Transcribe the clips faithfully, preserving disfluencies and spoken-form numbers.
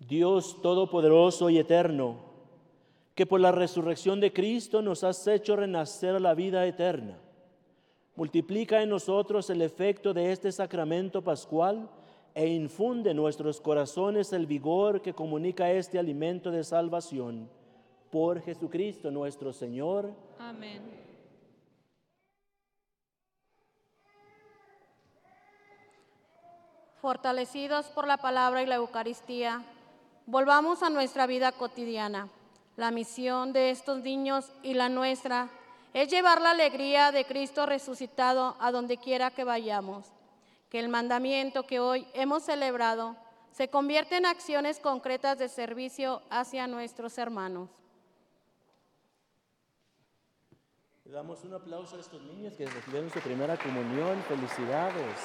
Dios Todopoderoso y Eterno, que por la resurrección de Cristo nos has hecho renacer a la vida eterna, multiplica en nosotros el efecto de este sacramento pascual e infunde en nuestros corazones el vigor que comunica este alimento de salvación. Por Jesucristo nuestro Señor. Amén. Fortalecidos por la palabra y la Eucaristía, volvamos a nuestra vida cotidiana. La misión de estos niños y la nuestra es llevar la alegría de Cristo resucitado a donde quiera que vayamos. Que el mandamiento que hoy hemos celebrado se convierta en acciones concretas de servicio hacia nuestros hermanos. Le damos un aplauso a estos niños que recibieron su primera comunión. Felicidades.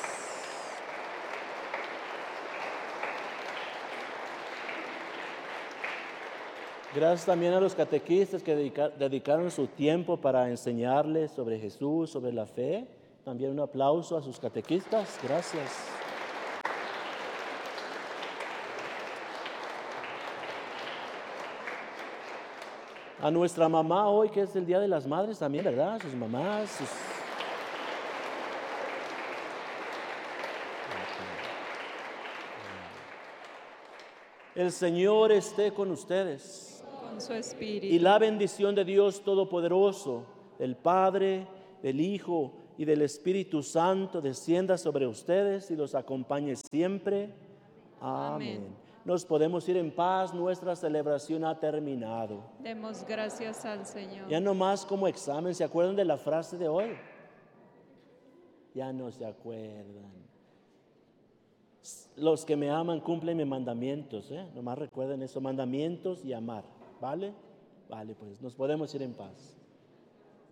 Gracias también a los catequistas que dedica, dedicaron su tiempo para enseñarles sobre Jesús, sobre la fe. También un aplauso a sus catequistas. Gracias. A nuestra mamá hoy, que es el Día de las Madres también, ¿verdad? Sus mamás, sus... El Señor esté con ustedes. Con su espíritu. Y la bendición de Dios Todopoderoso, del Padre, del Hijo y del Espíritu Santo descienda sobre ustedes y los acompañe siempre. Amén. Amén. Nos podemos ir en paz, nuestra celebración ha terminado. Demos gracias al Señor. Ya nomás como examen, ¿se acuerdan de la frase de hoy? Ya no se acuerdan. Los que me aman cumplen mis mandamientos, ¿eh? Nomás recuerden esos mandamientos y amar, ¿vale? Vale, pues nos podemos ir en paz.